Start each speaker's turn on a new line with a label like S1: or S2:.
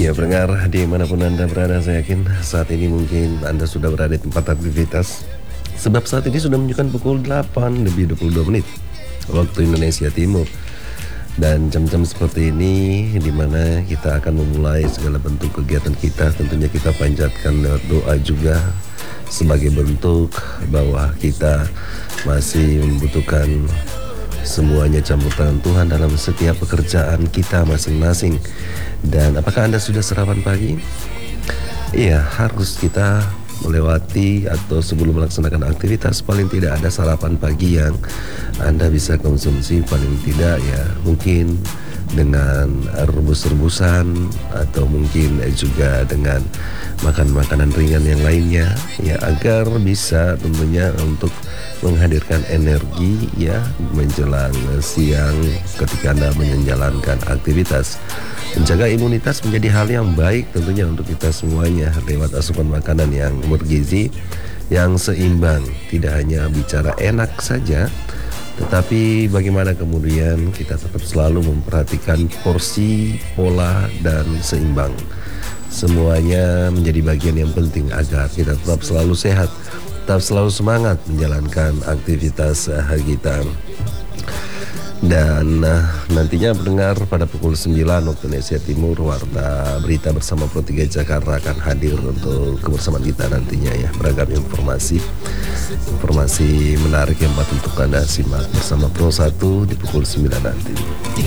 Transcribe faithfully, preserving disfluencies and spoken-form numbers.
S1: Iya pendengar dimanapun Anda berada, saya yakin saat ini mungkin Anda sudah berada di tempat aktivitas. Sebab saat ini sudah menunjukkan pukul delapan lebih dua puluh dua menit waktu Indonesia Timur. Dan jam-jam seperti ini dimana kita akan memulai segala bentuk kegiatan kita, tentunya kita panjatkan lewat doa juga sebagai bentuk bahwa kita masih membutuhkan semuanya campur tangan Tuhan dalam setiap pekerjaan kita masing-masing. Dan apakah Anda sudah sarapan pagi? Iya, harus kita melewati atau sebelum melaksanakan aktivitas paling tidak ada sarapan pagi yang Anda bisa konsumsi, paling tidak ya mungkin dengan rebus-rebusan atau mungkin juga dengan makan makanan ringan yang lainnya ya, agar bisa tentunya untuk menghadirkan energi ya menjelang siang ketika Anda menjalankan aktivitas. Menjaga imunitas menjadi hal yang baik tentunya untuk kita semuanya lewat asupan makanan yang bergizi, yang seimbang. Tidak hanya bicara enak saja, tetapi bagaimana kemudian kita tetap selalu memperhatikan porsi, pola, dan seimbang. Semuanya menjadi bagian yang penting agar kita tetap selalu sehat, tetap selalu semangat menjalankan aktivitas kita. Dan uh, nantinya pendengar pada pukul sembilan waktu Indonesia Timur, Warta Berita bersama Pro tiga Jakarta akan hadir untuk kebersamaan kita nantinya ya. Beragam informasi Informasi menarik yang patut untuk Anda simak bersama Pro satu di pukul sembilan nanti.